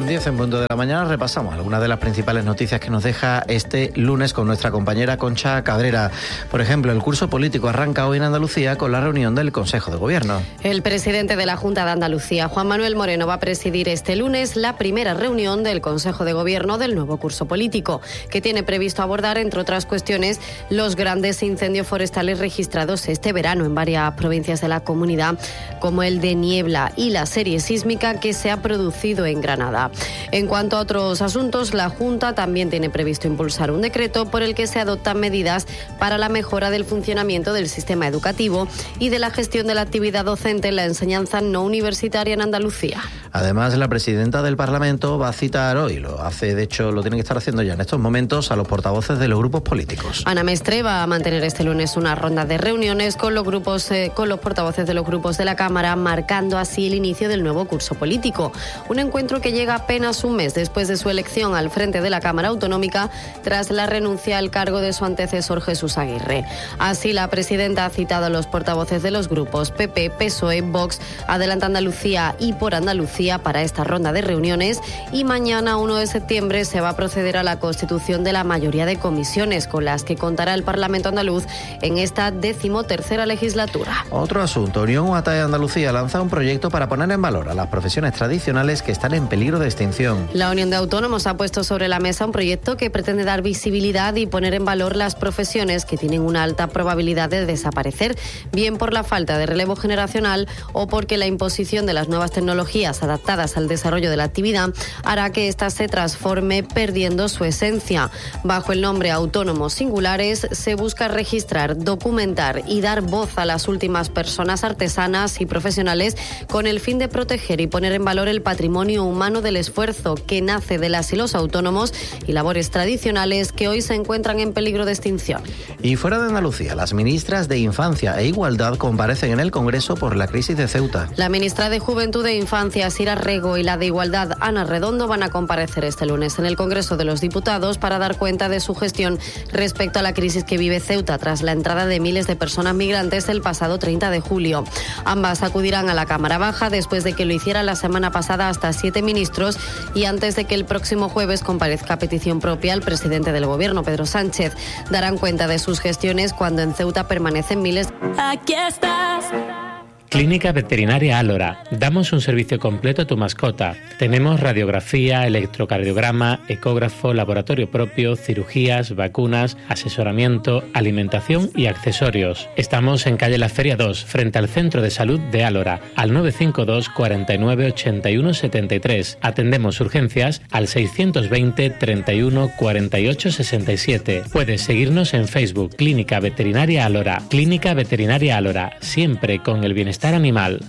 10 en punto de la mañana repasamos algunas de las principales noticias que nos deja este lunes con nuestra compañera Concha Cabrera. Por ejemplo, el curso político arranca hoy en Andalucía con la reunión del Consejo de Gobierno. El presidente de la Junta de Andalucía, Juan Manuel Moreno, va a presidir este lunes la primera reunión del Consejo de Gobierno del nuevo curso político, que tiene previsto abordar, entre otras cuestiones, los grandes incendios forestales registrados este verano en varias provincias de la comunidad, como el de Niebla y la serie sísmica que se ha producido en Granada. En cuanto a otros asuntos, la Junta también tiene previsto impulsar un decreto por el que se adoptan medidas para la mejora del funcionamiento del sistema educativo y de la gestión de la actividad docente en la enseñanza no universitaria en Andalucía. Además, la presidenta del Parlamento va a citar hoy, lo tiene que estar haciendo ya en estos momentos, a los portavoces de los grupos políticos. Ana Mestre va a mantener este lunes una ronda de reuniones con los portavoces de los grupos de la Cámara, marcando así el inicio del nuevo curso político. Un encuentro que llega apenas un mes después de su elección al frente de la Cámara Autonómica tras la renuncia al cargo de su antecesor Jesús Aguirre. Así, la presidenta ha citado a los portavoces de los grupos PP, PSOE, Vox, Adelante Andalucía y Por Andalucía para esta ronda de reuniones, y mañana, 1 de septiembre, se va a proceder a la constitución de la mayoría de comisiones con las que contará el Parlamento andaluz en esta 13ª legislatura. Otro asunto, Unión UATAE Andalucía lanza un proyecto para poner en valor a las profesiones tradicionales que están en peligro de extinción. La Unión de Autónomos ha puesto sobre la mesa un proyecto que pretende dar visibilidad y poner en valor las profesiones que tienen una alta probabilidad de desaparecer, bien por la falta de relevo generacional o porque la imposición de las nuevas tecnologías adaptadas al desarrollo de la actividad hará que ésta se transforme perdiendo su esencia. Bajo el nombre Autónomos Singulares se busca registrar, documentar y dar voz a las últimas personas artesanas y profesionales con el fin de proteger y poner en valor el patrimonio humano del esfuerzo que nace de las y los autónomos y labores tradicionales que hoy se encuentran en peligro de extinción. Y fuera de Andalucía, las ministras de Infancia e Igualdad comparecen en el Congreso por la crisis de Ceuta. La ministra de Juventud e Infancia, Sira Rego, y la de Igualdad, Ana Redondo, van a comparecer este lunes en el Congreso de los Diputados para dar cuenta de su gestión respecto a la crisis que vive Ceuta tras la entrada de miles de personas migrantes el pasado 30 de julio. Ambas acudirán a la Cámara Baja después de que lo hiciera la semana pasada hasta 7 ministros y antes de que el próximo jueves comparezca a petición propia el presidente del Gobierno, Pedro Sánchez. Darán cuenta de sus gestiones cuando en Ceuta permanecen miles. Aquí estás. Clínica Veterinaria Álora. Damos un servicio completo a tu mascota. Tenemos radiografía, electrocardiograma, ecógrafo, laboratorio propio, cirugías, vacunas, asesoramiento, alimentación y accesorios. Estamos en calle La Feria 2, frente al Centro de Salud de Álora, al 952 49 81 73. Atendemos urgencias al 620 31 48 67. Puedes seguirnos en Facebook, Clínica Veterinaria Álora. Clínica Veterinaria Álora, siempre con el bienestar animal.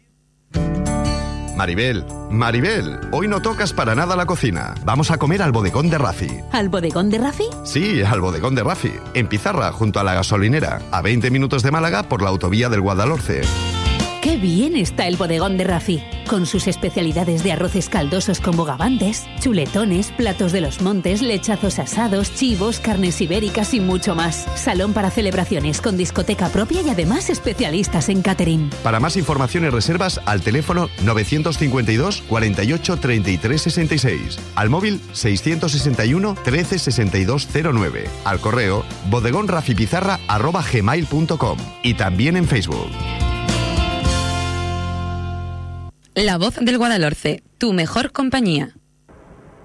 Maribel, hoy no tocas para nada la cocina. Vamos a comer al bodegón de Rafi. ¿Al bodegón de Rafi? Sí, al bodegón de Rafi, en Pizarra, junto a la gasolinera, a 20 minutos de Málaga por la autovía del Guadalhorce. ¡Qué bien está el bodegón de Rafi! Con sus especialidades de arroces caldosos con bogavantes, chuletones, platos de los montes, lechazos asados, chivos, carnes ibéricas y mucho más. Salón para celebraciones con discoteca propia y además especialistas en catering. Para más información y reservas, al teléfono 952 48 33 66. Al móvil 661 13 62 09. Al correo bodegonrafipizarra@gmail.com. Y también en Facebook. La Voz del Guadalhorce, tu mejor compañía.